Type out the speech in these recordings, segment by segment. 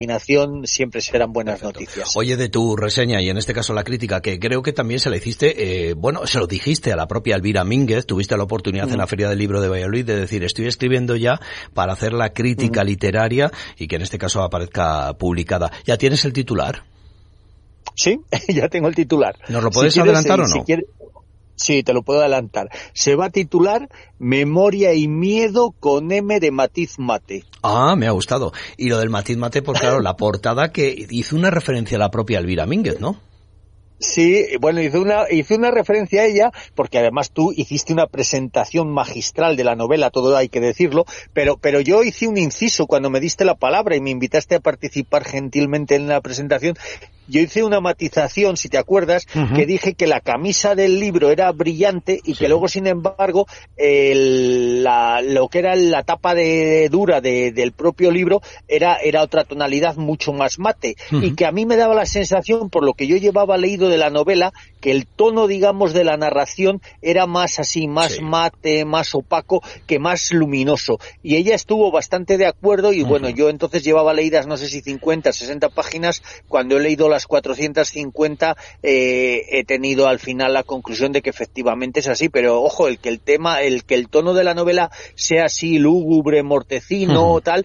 imaginación siempre serán buenas Perfecto. noticias. Oye, de tu reseña y en este caso la crítica, que creo que también se la hiciste, se lo dijiste a la propia Elvira Mínguez, tuviste la oportunidad en la Feria del Libro de Valladolid de decir, estoy escribiendo ya para hacer la crítica literaria y que en este caso aparezca publicada. ¿Ya tienes el titular? Sí, ya tengo el titular. ¿Nos lo puedes adelantar o no? Si quieres, sí, te lo puedo adelantar. Se va a titular Memoria y miedo con M de matiz mate. Ah, me ha gustado. Y lo del matiz mate, pues claro, la portada que hizo una referencia a la propia Elvira Mínguez, ¿no? Sí, bueno, hice una referencia a ella, porque además tú hiciste una presentación magistral de la novela, todo hay que decirlo, pero yo hice un inciso cuando me diste la palabra y me invitaste a participar gentilmente en la presentación. Yo hice una matización, si te acuerdas, que dije que la camisa del libro era brillante y que luego, sin embargo, lo que era la tapa dura del propio libro era otra tonalidad mucho más mate, y que a mí me daba la sensación, por lo que yo llevaba leído de la novela, que el tono, digamos, de la narración era más así, más mate, más opaco, que más luminoso. Y ella estuvo bastante de acuerdo y bueno, yo entonces llevaba leídas, no sé si 50, 60 páginas, cuando he leído las 450 he tenido al final la conclusión de que efectivamente es así, pero ojo, el que el tono de la novela sea así lúgubre, mortecino, tal,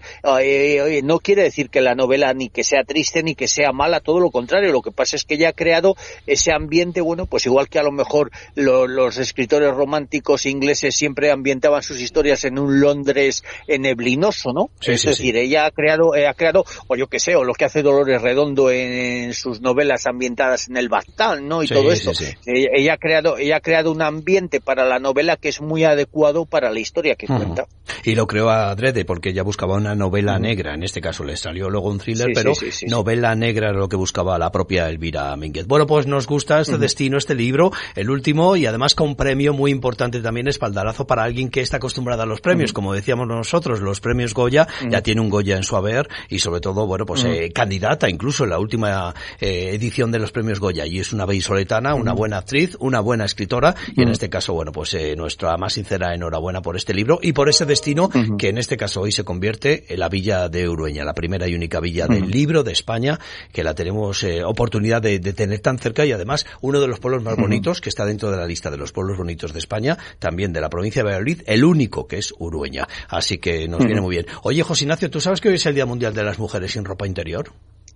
no quiere decir que la novela ni que sea triste ni que sea mala, todo lo contrario. Lo que pasa es que ella ha creado ese ambiente, bueno, pues igual que a lo mejor los escritores románticos ingleses siempre ambientaban sus historias en un Londres neblinoso, ¿no? Es decir, ella ha creado, o yo que sé, o lo que hace Dolores Redondo en sus novelas ambientadas en el Bagdad, ¿no? Y todo esto. Ella ha creado un ambiente para la novela que es muy adecuado para la historia que cuenta. Y lo creó adrede porque ella buscaba una novela negra, en este caso le salió luego un thriller, pero novela negra era lo que buscaba la propia Elvira Mínguez. Bueno, pues nos gusta este destino, este libro, el último, y además con un premio muy importante también, espaldarazo para alguien que está acostumbrada a los premios, como decíamos nosotros, los premios Goya, ya tiene un Goya en su haber, y sobre todo, bueno, pues candidata incluso en la última edición de los premios Goya, y es una vallisoletana, una buena actriz, una buena escritora, y en este caso, bueno, pues nuestra más sincera enhorabuena por este libro y por ese destino que en este caso hoy se convierte en la villa de Urueña, la primera y única villa del libro de España, que la tenemos oportunidad de tener tan cerca, y además uno de los pueblos más bonitos, que está dentro de la lista de los pueblos bonitos de España, también de la provincia de Valladolid, el único, que es Urueña. Así que nos viene muy bien. Oye, José Ignacio, ¿tú sabes que hoy es el Día Mundial de las Mujeres sin ropa interior?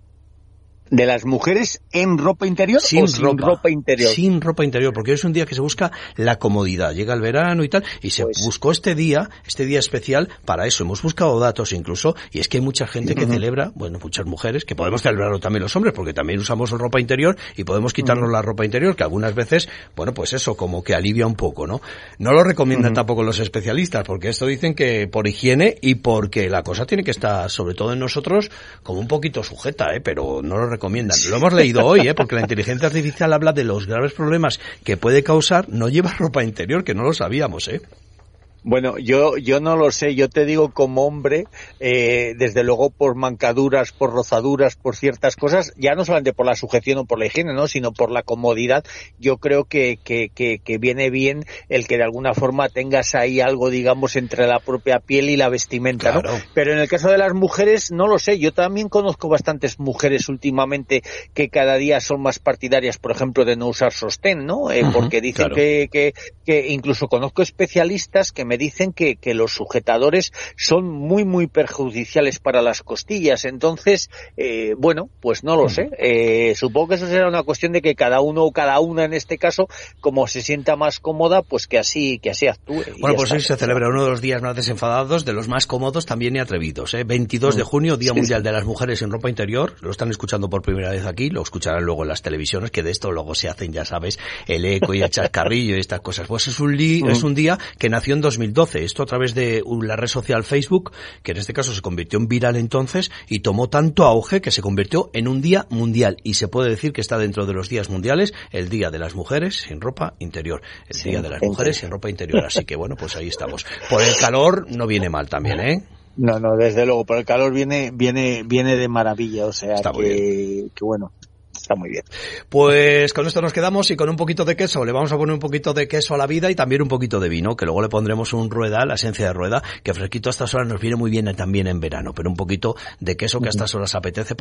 ¿De las mujeres en ropa interior sin ropa interior? Sin ropa interior, porque es un día que se busca la comodidad. Llega el verano y tal, y se buscó este día especial para eso. Hemos buscado datos incluso, y es que hay mucha gente que celebra, bueno, muchas mujeres, que podemos celebrarlo también los hombres, porque también usamos ropa interior y podemos quitarnos la ropa interior, que algunas veces, bueno, pues eso, como que alivia un poco, ¿no? No lo recomiendan tampoco los especialistas, porque esto dicen que por higiene y porque la cosa tiene que estar, sobre todo en nosotros, como un poquito sujeta, pero no lo recomiendan. Lo hemos leído hoy, porque la inteligencia artificial habla de los graves problemas que puede causar no llevar ropa interior, que no lo sabíamos, Bueno, yo no lo sé, yo te digo como hombre, desde luego por mancaduras, por rozaduras, por ciertas cosas, ya no solamente por la sujeción o por la higiene, ¿no?, sino por la comodidad. Yo creo que viene bien el que de alguna forma tengas ahí algo, digamos, entre la propia piel y la vestimenta, claro, ¿no? Pero en el caso de las mujeres, no lo sé, yo también conozco bastantes mujeres últimamente que cada día son más partidarias, por ejemplo, de no usar sostén, ¿no? Porque dicen que incluso conozco especialistas que me dicen que los sujetadores son muy, muy perjudiciales para las costillas. Entonces, bueno, pues no lo sé. Supongo que eso será una cuestión de que cada uno o cada una, en este caso, como se sienta más cómoda, pues que así actúe. Bueno, pues hoy se celebra uno de los días más desenfadados, de los más cómodos también y atrevidos. 22 de junio, Día Mundial de las Mujeres en Ropa Interior. Lo están escuchando por primera vez aquí, lo escucharán luego en las televisiones, que de esto luego se hacen, ya sabes, el eco y el chascarrillo y estas cosas. Pues es un día que nació en 2012, esto a través de la red social Facebook, que en este caso se convirtió en viral entonces y tomó tanto auge que se convirtió en un día mundial, y se puede decir que está dentro de los días mundiales, el Día de las Mujeres sin ropa interior, el Día de las Mujeres sin ropa interior. Así que bueno, pues ahí estamos. Por el calor no viene mal también, No, desde luego, por el calor viene de maravilla, o sea, que bueno. está muy bien. Pues con esto nos quedamos y con un poquito de queso, le vamos a poner un poquito de queso a la vida y también un poquito de vino, que luego le pondremos un rueda, la esencia de rueda, que fresquito a estas horas nos viene muy bien también en verano, pero un poquito de queso que a estas horas apetece